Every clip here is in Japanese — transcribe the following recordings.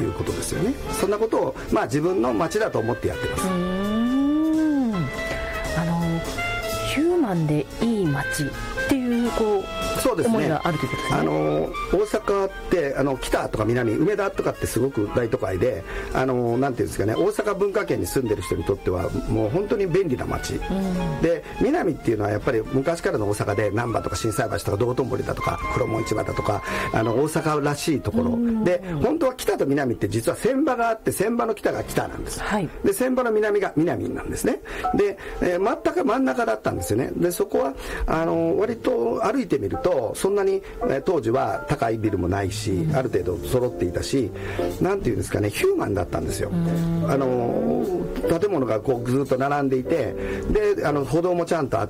いうことですよね。そんなことを、自分の街だと思ってやってます。 ヒューマンでいい街っていうそうですね、 思いがあるということですね。 大阪って北とか南、梅田とかってすごく大都会で、なんていうんですかね、大阪文化圏に住んでる人にとってはもう本当に便利な街、で南っていうのはやっぱり昔からの大阪で難波とか心斎橋とか道頓堀だとか黒門市場だとか大阪らしいところで、本当は北と南って実は船場があって、船場の北が北なんです、で船場の南が南なんですね。で、全く真ん中だったんですよね。でそこは割と歩いてみるとそんなに当時は高いビルもないし、ある程度揃っていたし、なんていうんですかね、ヒューマンだったんですよ。建物がずっと並んでいて、で歩道もちゃんとあって、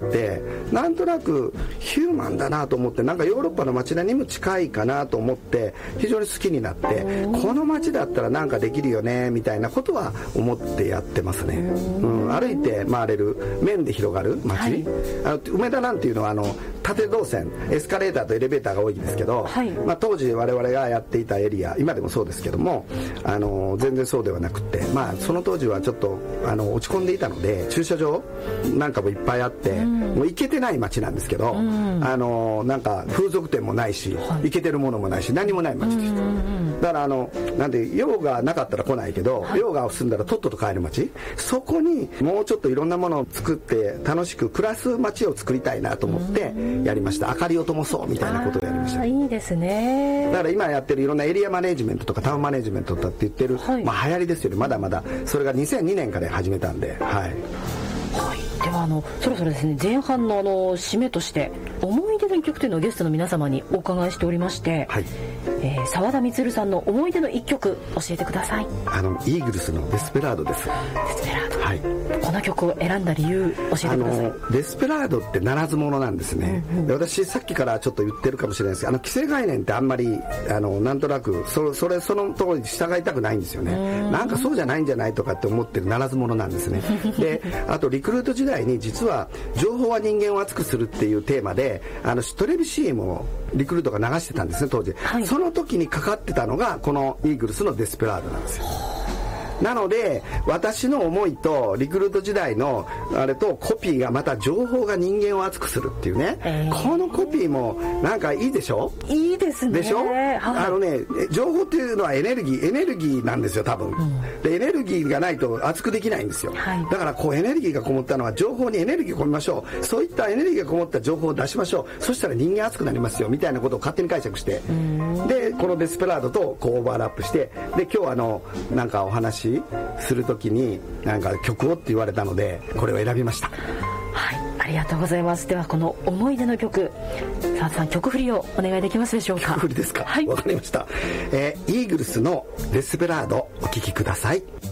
なんとなくヒューマンだなと思って、なんかヨーロッパの街並みにも近いかなと思って非常に好きになって、この街だったらなんかできるよねみたいなことは思ってやってますね。歩いて回れる、面で広がる街、梅田なんていうのは縦動線、エスカレーターとエレベーターが多いんですけど、当時我々がやっていたエリア、今でもそうですけども全然そうではなくて、その当時はちょっと落ち込んでいたので、駐車場なんかもいっぱいあって、もう行けてない街なんですけど、なんか風俗店もないし、行けてるものもないし、何もない街でした。だからなんで用がなかったら来ないけど、用が済んだらとっとと帰る街、そこにもうちょっといろんなものを作って楽しく暮らす街を作りたいなと思ってやりました。明かりを灯そうみたいなことをやりました。 いいですね。 だから今やってるいろんなエリアマネジメントとかタウンマネジメントとかって言ってる、流行りですよね。まだまだそれが2002年から始めたんで、 ではそろそろですね、前半の締めとして思い出の一曲というのをゲストの皆様にお伺いしておりまして、澤田充さんの思い出の一曲教えてください。 イーグルスのデスペラードです。 デスペラード、この曲を選んだ理由教えてください。 デスペラードってならず者なんですね。で私さっきからちょっと言ってるかもしれないですけど、既成概念ってあんまりなんとなくその通りに従いたくないんですよね。なんかそうじゃないんじゃないとかって思ってるならず者なんですね。であとリクルート時代に実は情報は人間を熱くするっていうテーマでテレビ CM をリクルートが流してたんですね、当時。その時にかかってたのがこのイーグルスのデスペラードなんですよ。なので私の思いとリクルート時代のあれとコピーがまた情報が人間を熱くするっていうね、このコピーもなんかいいでしょ。 いいですね。 でしょ、情報っていうのはエネルギーなんですよ多分、でエネルギーがないと熱くできないんですよ、だからエネルギーがこもったのは情報にエネルギーを込めましょう、そういったエネルギーがこもった情報を出しましょう、そしたら人間熱くなりますよみたいなことを勝手に解釈して、でこのデスペラードとオーバーラップして、で今日なんかお話するときになんか曲をって言われたのでこれを選びました。 ありがとうございます。ではこの思い出の曲、澤田さん曲振りをお願いできますでしょうか。 曲振りですか。わかりました。イーグルスのデスペラードお聴きください。